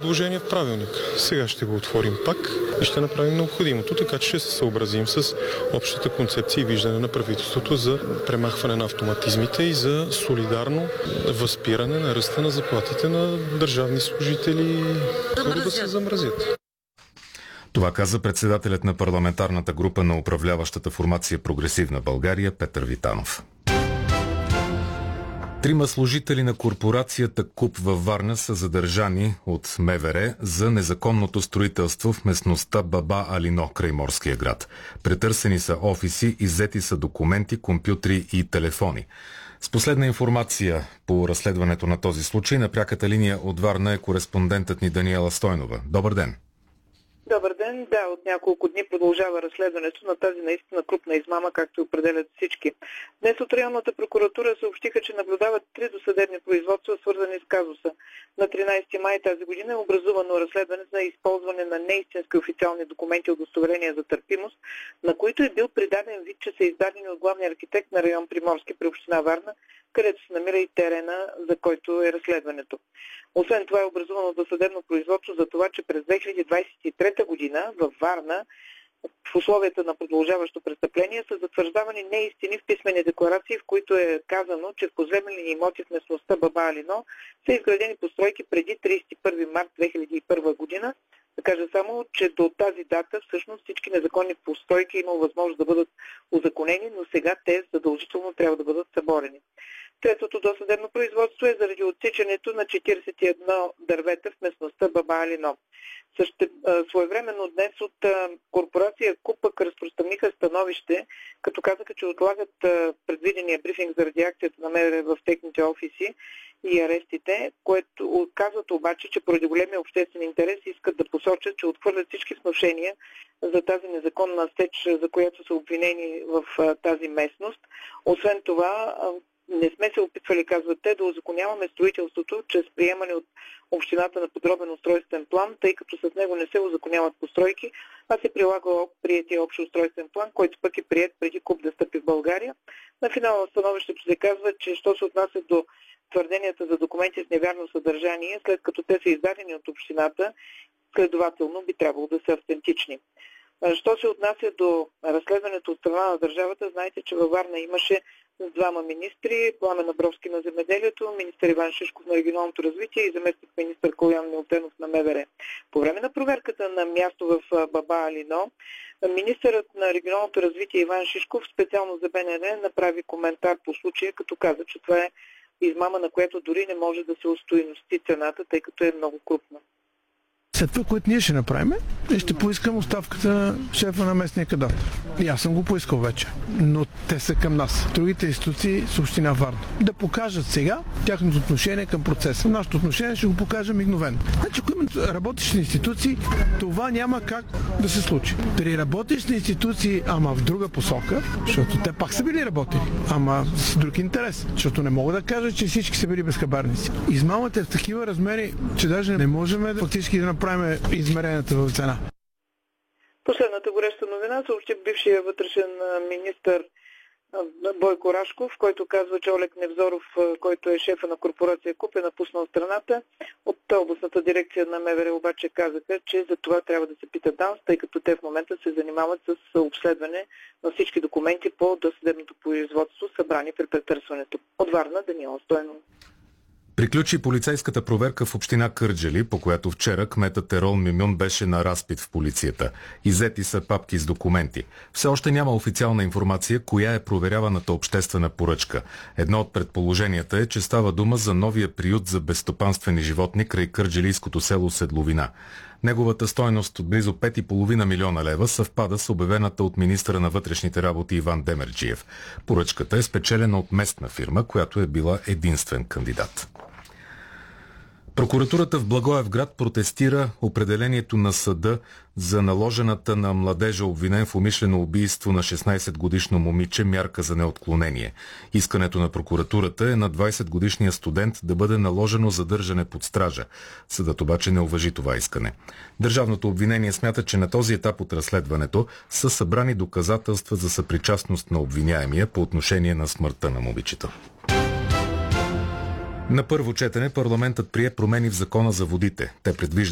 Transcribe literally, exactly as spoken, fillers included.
предложение в правилник. Сега ще го отворим пак и ще направим необходимото, така че ще се съобразим с общата концепция и виждане на правителството за премахване на автоматизмите и за солидарно възпиране на ръста на заплатите на държавни служители, хора да се замразят. Това каза председателят на парламентарната група на управляващата формация Прогресивна България Петър Витанов. Трима служители на корпорацията КУП във Варна са задържани от МВР за незаконното строителство в местността Баба Алино край Морския град. Претърсени са офиси, иззети са документи, компютри и телефони. С последна информация по разследването на този случай на пряката линия от Варна е кореспондентът ни Даниела Стойнова. Добър ден! Добър ден. Да, от няколко дни продължава разследването на тази наистина крупна измама, както определят всички. Днес от районната прокуратура съобщиха, че наблюдават три досъдебни производства, свързани с казуса. На тринадесети май тази година е образувано разследване за използване на неистински официални документи удостоверения за търпимост, на които е бил придаден вид, че са издадени от главния архитект на район Приморски при община Варна, където се намира и терена, за който е разследването. Освен това е образувано досъдебно производство за това, че през две хиляди двадесет и трета година във Варна в условията на продължаващо престъпление са затвърждавани неистини в писмени декларации, в които е казано, че в поземлени имоти в местността Баба Алино са изградени постройки преди тридесет и първи март две хиляди и първа година. Да кажа само, че до тази дата всъщност всички незаконни постройки имат възможност да бъдат узаконени, но сега те задължително трябва да бъдат съборени. Третото досъдебно производство е заради отсичането на четиридесет и едно дървета в местността Баба Алино. Също, своевременно днес от а, корпорация КУП пък разпространиха становище, като казаха, че отлагат а, предвидения брифинг заради акцията на МВР в техните офиси и арестите, което казват обаче, че поради големия обществен интерес искат да посочат, че отхвърлят всички внушения за тази незаконна сеч, за която са обвинени в а, тази местност. Освен това, а, не сме се опитвали, казват те, да узаконяваме строителството чрез приемане от общината на подробен устройствен план, тъй като с него не се узаконяват постройки, а се прилага приетия общ устройствен план, който пък е приет преди КУП да стъпи в България. На финала на становището се казва, че що се отнася до твърденията за документи с невярно съдържание, след като те са издадени от общината, следователно би трябвало да са автентични. Що се отнася до разследването от страна на държавата, знаете, че във Варна имаше двама министри, Пламен Абровски на земеделието, министър Иван Шишков на регионалното развитие и заместник министър Калоян Милтенов на МВР. По време на проверката на място в Баба Алино, министърът на регионалното развитие Иван Шишков специално за БНР направи коментар по случая, като каза, че това е измама, на която дори не може да се устойности цената, тъй като е много крупна. След това, което ние ще направим, е ще поискам оставката на шефа на местния кадастър. И аз съм го поискал вече, но те са към нас. Другите институции с община Варна. Да покажат сега тяхното отношение към процеса. Нашето отношение ще го покажем мигновено. Значи, ако имат работещи институции, това няма как да се случи. При работещи институции, ама в друга посока, защото те пак са били работили, ама с друг интерес. Защото не мога да кажа, че всички са били безхабарници. Измамата е в такива размери, че даже не можем да фактически да направим измеренията в цена. Последната гореща новина съобщи бившия вътрешен министър Бойко Рашков, който казва, че Олег Невзоров, който е шефа на корпорация КУП, е напуснал страната. От областната дирекция на МВР обаче казаха, че за това трябва да се пита ДАНС, тъй като те в момента се занимават с обследване на всички документи по досъдебното производство, събрани при претърсването. От Варна, Даниела Стойнова. Приключи полицейската проверка в община Кърджали, по която вчера кметът Ерол Мимюн беше на разпит в полицията. Иззети са папки с документи. Все още няма официална информация коя е проверяваната обществена поръчка. Едно от предположенията е, че става дума за новия приют за безстопанствени животни край кърджалийското село Седловина. Неговата стойност от близо пет и половина милиона лева съвпада с обявената от министъра на вътрешните работи Иван Демерджиев. Поръчката е спечелена от местна фирма, която е била единствен кандидат. Прокуратурата в Благоевград протестира определението на съда за наложената на младежа, обвинен в умишлено убийство на шестнадесетгодишно момиче, мярка за неотклонение. Искането на прокуратурата е на двадесетгодишния студент да бъде наложено задържане под стража. Съдът обаче не уважи това искане. Държавното обвинение смята, че на този етап от разследването са събрани доказателства за съпричастност на обвиняемия по отношение на смъртта на момичето. На първо четене парламентът прие промени в Закона за водите. Те предвиждат